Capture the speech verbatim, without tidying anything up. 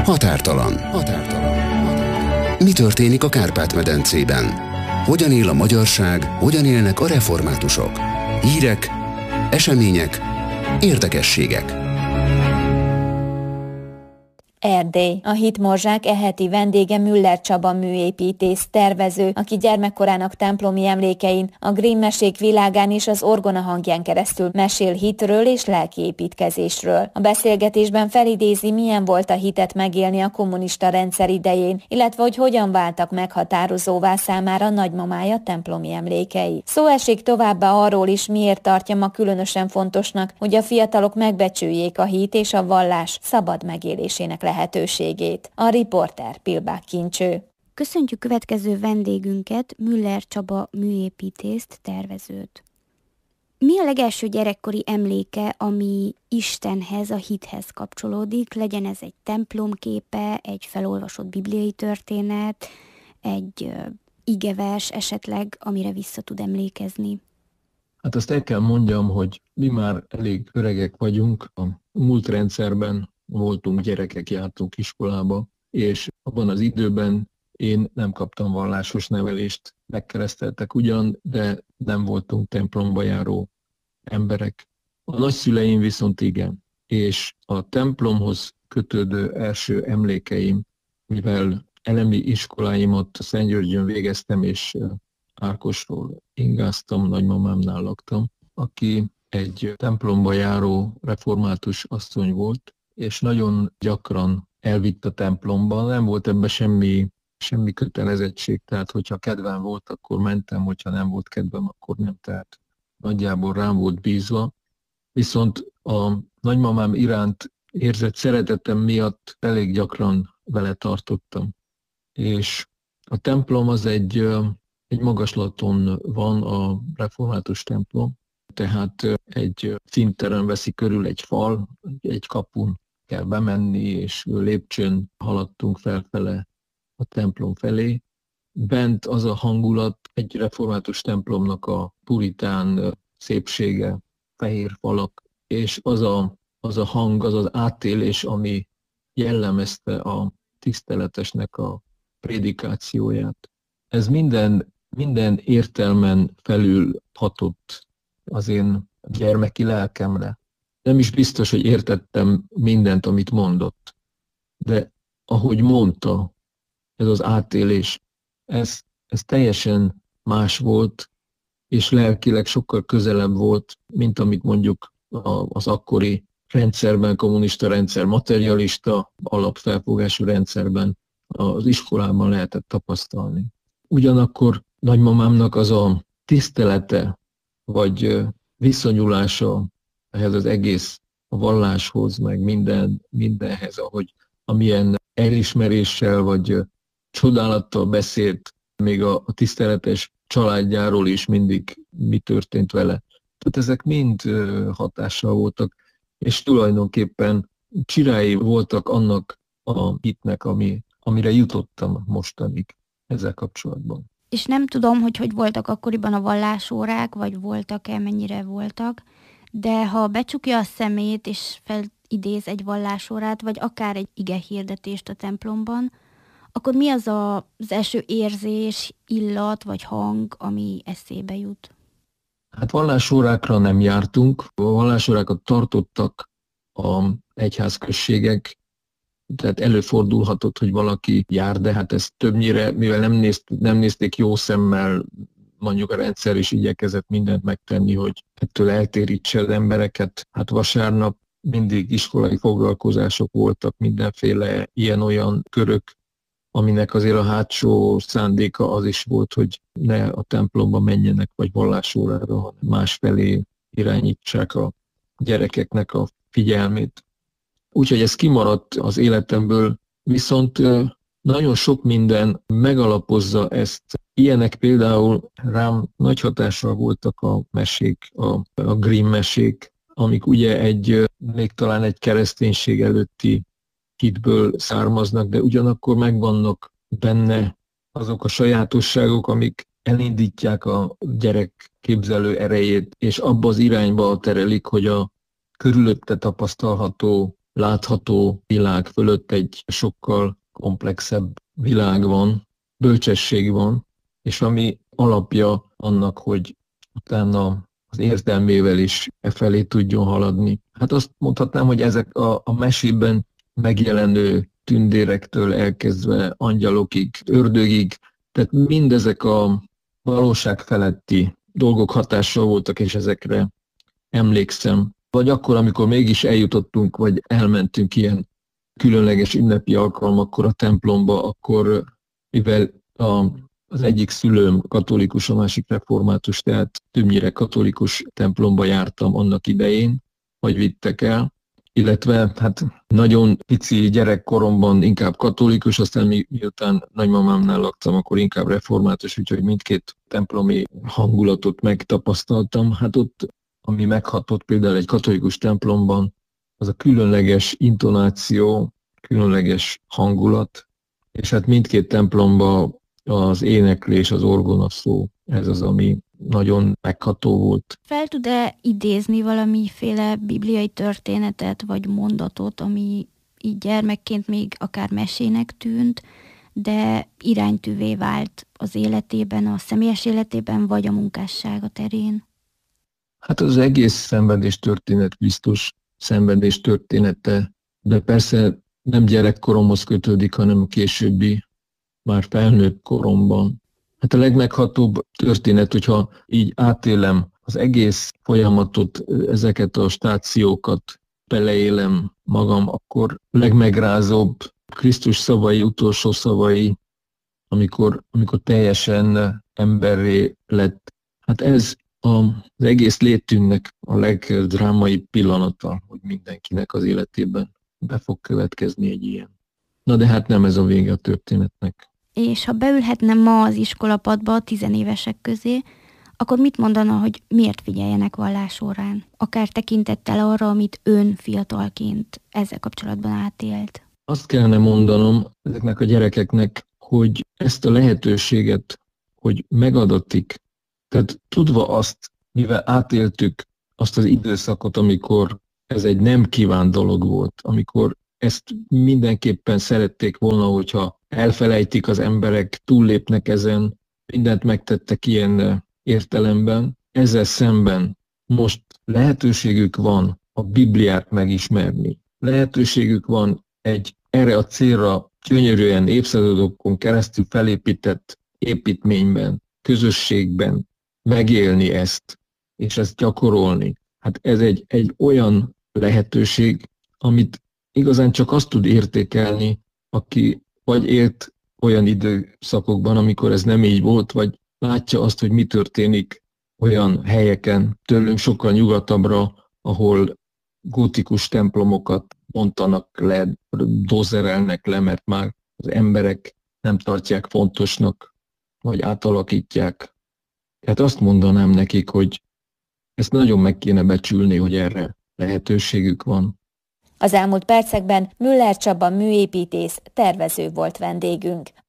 Határtalan. Határtalan. Mi történik a Kárpát-medencében? Hogyan él a magyarság, hogyan élnek a reformátusok? Hírek, események, érdekességek. Erdély. A Hitmorzsák e heti vendége Müller Csaba műépítész, tervező, aki gyermekkorának templomi emlékein, a Grimm mesék világán és az orgona hangján keresztül mesél hitről és lelkiépítkezésről. A beszélgetésben felidézi, milyen volt a hitet megélni a kommunista rendszer idején, illetve hogy hogyan váltak meghatározóvá számára nagymamája templomi emlékei. Szó esik továbbá arról is, miért tartja ma különösen fontosnak, hogy a fiatalok megbecsüljék a hit és a vallás szabad megélésének lehetőségét. A riporter Pilbák Kincső. Köszöntjük következő vendégünket, Müller Csaba műépítészt, tervezőt. Mi a legelső gyerekkori emléke, ami Istenhez, a hithez kapcsolódik? Legyen ez egy templomképe, egy felolvasott bibliai történet, egy uh, igevers esetleg, amire vissza tud emlékezni? Hát azt el kell mondjam, hogy mi már elég öregek vagyunk. A múlt rendszerben voltunk gyerekek, jártunk iskolába, és abban az időben én nem kaptam vallásos nevelést, megkereszteltek ugyan, de nem voltunk templomba járó emberek. A nagyszüleim viszont igen, és a templomhoz kötődő első emlékeim, mivel elemi iskoláimat Szentgyörgyön végeztem, és Ákosról ingáztam, nagymamámnál laktam, aki egy templomba járó református asszony volt, és nagyon gyakran elvitt a templomba, nem volt ebben semmi, semmi kötelezettség, tehát hogyha kedvem volt, akkor mentem, hogyha nem volt kedvem, akkor nem, tehát nagyjából rám volt bízva. Viszont a nagymamám iránt érzett szeretetem miatt elég gyakran vele tartottam. És a templom az egy, egy magaslaton van, a református templom, tehát egy színteren veszi körül egy fal, egy kapun kell bemenni, és lépcsőn haladtunk felfele a templom felé. Bent az a hangulat, egy református templomnak a puritán szépsége, fehér falak, és az a, az a hang, az az átélés, ami jellemezte a tiszteletesnek a prédikációját. Ez minden, minden értelmen felül hatott az én gyermeki lelkemre. Nem is biztos, hogy értettem mindent, amit mondott, de ahogy mondta, ez az átélés, ez, ez teljesen más volt, és lelkileg sokkal közelebb volt, mint amit mondjuk az akkori rendszerben, kommunista rendszer, materialista, alapfelfogású rendszerben az iskolában lehetett tapasztalni. Ugyanakkor nagymamámnak az a tisztelete, vagy viszonyulása ehhez az egész a valláshoz, meg minden, mindenhez, ahogy amilyen elismeréssel vagy csodálattal beszélt, még a, a tiszteletes családjáról is mindig mi történt vele. Tehát ezek mind hatással voltak, és tulajdonképpen csirái voltak annak a hitnek, ami, amire jutottam mostanig ezzel kapcsolatban. És nem tudom, hogy hogy voltak akkoriban a vallásórák, vagy voltak-e, mennyire voltak, de ha becsukja a szemét, és felidéz egy vallásórát, vagy akár egy igehirdetést a templomban, akkor mi az a, az első érzés, illat vagy hang, ami eszébe jut? Hát vallásórákra nem jártunk, a vallásórákat tartottak a egyházközségek, tehát előfordulhatott, hogy valaki jár, de hát ez többnyire, mivel nem, nézt, nem nézték jó szemmel, mondjuk a rendszer is igyekezett mindent megtenni, hogy ettől eltérítse az embereket. Hát vasárnap mindig iskolai foglalkozások voltak, mindenféle ilyen-olyan körök, aminek azért a hátsó szándéka az is volt, hogy ne a templomba menjenek, vagy vallásórára, hanem másfelé irányítsák a gyerekeknek a figyelmét. Úgyhogy ez kimaradt az életemből, viszont nagyon sok minden megalapozza ezt. Ilyenek például rám nagy hatással voltak a mesék, a, a Grimm mesék, amik ugye egy, még talán egy kereszténység előtti hitből származnak, de ugyanakkor megvannak benne azok a sajátosságok, amik elindítják a gyerek képzelő erejét, és abba az irányba terelik, hogy a körülötte tapasztalható látható világ fölött egy sokkal komplexebb világ van, bölcsesség van, és ami alapja annak, hogy utána az értelmével is e felé tudjon haladni. Hát azt mondhatnám, hogy ezek a, a mesében megjelenő tündérektől elkezdve angyalokig, ördögig, tehát mindezek a valóság feletti dolgok hatással voltak, és ezekre emlékszem. Vagy akkor, amikor mégis eljutottunk, vagy elmentünk ilyen különleges ünnepi alkalmakkor a templomba, akkor mivel a, az egyik szülőm katolikus, a másik református, tehát többnyire katolikus templomba jártam annak idején, hogy vittek el, illetve hát nagyon pici gyerekkoromban inkább katolikus, aztán mi, miután nagymamámnál laktam, akkor inkább református, úgyhogy mindkét templomi hangulatot megtapasztaltam. Hát ott, ami meghatott például egy katolikus templomban, az a különleges intonáció, különleges hangulat, és hát mindkét templomban az éneklés, az orgona szó, ez az, ami nagyon megható volt. Fel tud-e idézni valamiféle bibliai történetet vagy mondatot, ami így gyermekként még akár mesének tűnt, de iránytűvé vált az életében, a személyes életében, vagy a munkássága terén? Hát az egész szenvedés történet biztos szenvedés története, de persze nem gyerekkoromhoz kötődik, hanem a későbbi, már felnőtt koromban. Hát a legmeghatóbb történet, hogyha így átélem az egész folyamatot, ezeket a stációkat, beleélem magam, akkor legmegrázóbb Krisztus szavai, utolsó szavai, amikor, amikor teljesen emberré lett. Hát ez az egész létünknek a legdrámai pillanata, hogy mindenkinek az életében be fog következni egy ilyen. Na de hát nem ez a vége a történetnek. És ha beülhetne ma az iskolapadba a tizenévesek közé, akkor mit mondana, hogy miért figyeljenek vallásórán? Akár tekintettel arra, amit ön fiatalként ezzel kapcsolatban átélt. Azt kellene mondanom ezeknek a gyerekeknek, hogy ezt a lehetőséget, hogy megadatik, tehát tudva azt, mivel átéltük azt az időszakot, amikor ez egy nem kívánt dolog volt, amikor ezt mindenképpen szerették volna, hogyha elfelejtik az emberek, túllépnek ezen, mindent megtettek ilyen értelemben. Ezzel szemben most lehetőségük van a Bibliát megismerni. Lehetőségük van egy erre a célra gyönyörűen évszázadokon keresztül felépített építményben, közösségben megélni ezt, és ezt gyakorolni. Hát ez egy, egy olyan lehetőség, amit igazán csak azt tud értékelni, aki vagy élt olyan időszakokban, amikor ez nem így volt, vagy látja azt, hogy mi történik olyan helyeken, tőlünk sokkal nyugatabbra, ahol gótikus templomokat bontanak le, dozerelnek le, mert már az emberek nem tartják fontosnak, vagy átalakítják. Tehát azt mondanám nekik, hogy ezt nagyon meg kéne becsülni, hogy erre lehetőségük van. Az elmúlt percekben Müller Csaba műépítész, tervező volt vendégünk.